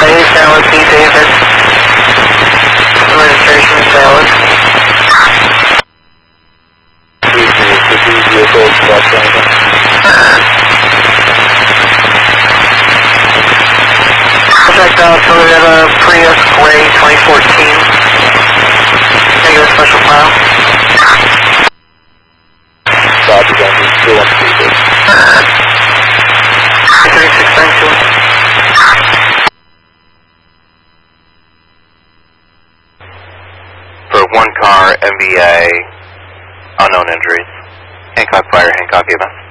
Bay, San Luis D. David. Registration is valid. Vehicles, left anything. Checked out Toyota Prius Gray 2014. Negative special file. Stop again, he's still on speaker. 3692. For 1 car, MVA, unknown injuries. Hancock Fire, Hancock EMS.